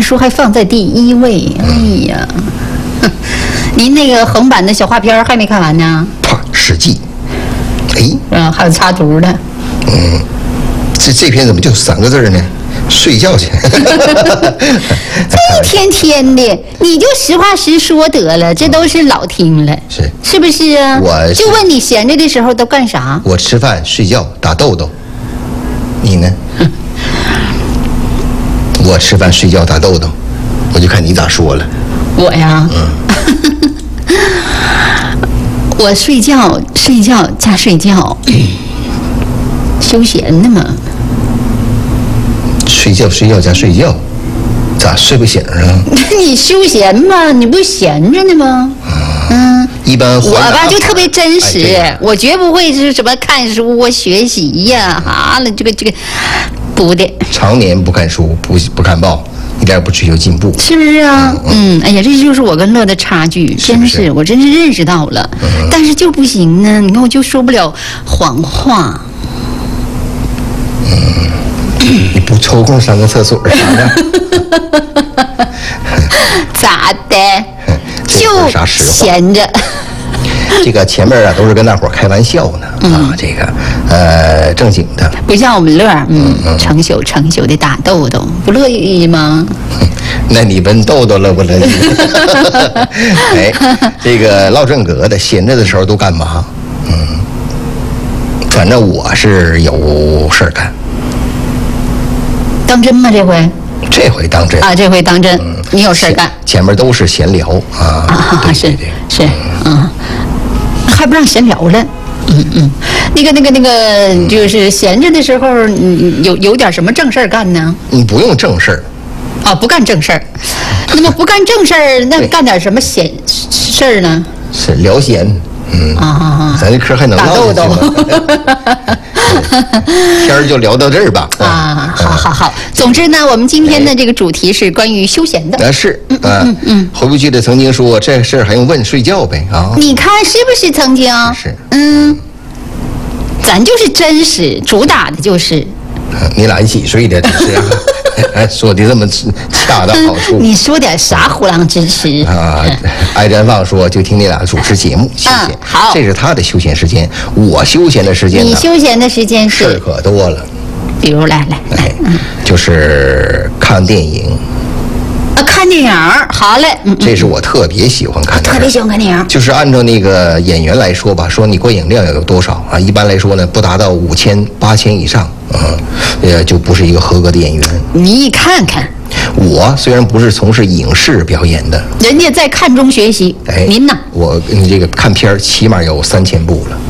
看书还放在第1位。哎呀，您那个横版的小画片还没看完呢？ 史记。 还有插图的。 这篇怎么就3个字呢？睡觉去。 这一天的，你就实话实说得了，这都是老听了，是不是啊？我就问你闲着的时候都干啥？ 我吃饭、睡觉、打豆豆。你呢？我吃饭、睡觉、打豆豆，我就看你咋说了。 我呀，我睡觉加睡觉，休闲的嘛。 睡觉加睡觉，咋睡不醒啊？ 你休闲嘛，你不闲着呢吗？ 一般我吧就特别真实，我绝不会是什么看书啊、学习呀，这个不的。 常年不看书，不看报，一点也不追求进步。 是啊，哎呀，这就是我跟乐的差距，真是我真是认识到了，但是就不行呢。你看我就说不了谎话。 你不抽空上个厕所啥的？ 咋的？就闲着。 这个前面都是跟大伙开玩笑呢，这个正经的， 不像我们乐，成宿的打豆豆，不乐意吗？ 那你问豆豆乐不乐意？这个唠正格的，闲着的时候都干嘛？反正我是有事儿干。 当真吗？这回当真啊！这回当真，你有事儿干。 前面都是闲聊啊， 是，还不让闲聊了。那个，就是闲着的时候，有点什么正事儿干呢？ 你不用正事儿， 不干正事儿。那么不干正事儿，那干点什么闲事儿呢？ 是聊闲。咱这嗑还能唠下去吗？天儿就聊到这儿吧。 好。总之呢，我们今天的这个主题是关于休闲的。 回不去的曾经说这事儿还用问，睡觉呗啊！ 你看是不是曾经？ 是。 咱就是真实，主打的就是。 你俩几岁的？说的这么恰到好处。 你说点啥虎狼之词啊？艾占放说就听你俩主持节目休闲， 好， 这是他的休闲时间。我休闲的时间呢？ 你休闲的时间是？ 事儿可多了。 比如来， 就是看电影。 看电影好嘞。 这是我特别喜欢看的。 特别喜欢看电影。 就是按照那个演员来说吧，说你观影量要有多少啊？一般来说呢，不达到5000、8000以上，就不是一个合格的演员。 你看看， 我虽然不是从事影视表演的， 人家在看中学习。您呢？ 你这个看片起码有3000部了，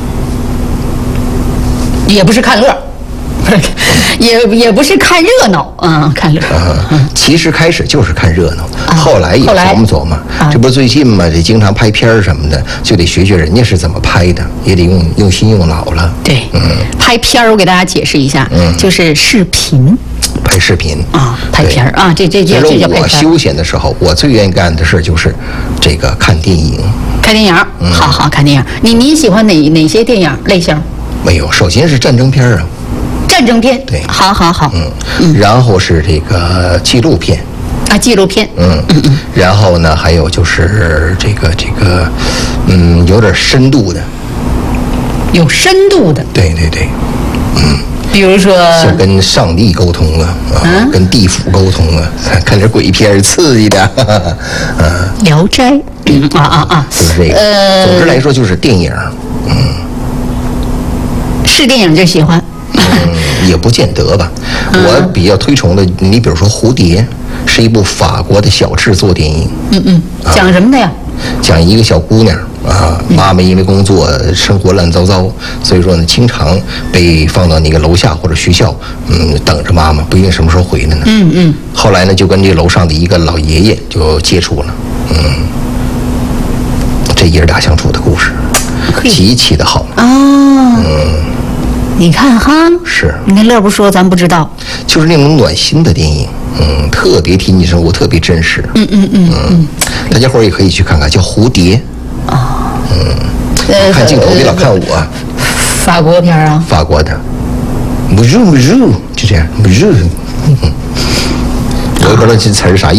也不是看乐。也不是看热闹看热闹。 其实开始就是看热闹，后来也琢磨，这不是最近嘛，这经常拍片什么的，就得学人家是怎么拍的，也得用心用脑了。 对，拍片我给大家解释一下，就是视频。 拍视频拍片这叫拍片。 我休闲的时候，我最愿意干的事就是这个看电影。 看电影，好看电影。您喜欢哪些电影类型？ 没有，首先是战争片啊。 战争片， 对， 好。 然后是这个纪录片。 纪录片。 然后呢，还有就是这个，有点深度的。 有深度的。 对。 比如说， 像跟上帝沟通跟地府沟通看点鬼片刺激的。 聊斋。 就是这个。总之来说就是电影。 是电影就喜欢。 也不见得吧。我比较推崇的，你比如说《蝴蝶》，是一部法国的小制作电影。 讲什么的呀？ 讲一个小姑娘妈妈因为工作生活乱糟糟，所以说呢，经常被放到那个楼下或者学校，等着妈妈，不一定什么时候回来呢。后来呢，就跟这楼上的一个老爷爷就接触了。这爷儿俩相处的故事，极其的好。 你看哈， 是你跟乐不说，咱不知道， 就是那种暖心的电影，特别贴近生活，特别真实。大家伙儿也可以去看看，叫《蝴蝶》。看镜头别老看我。 法国片啊？ 法国的。不入，就这样，不入。我也不知道这词儿啥意思。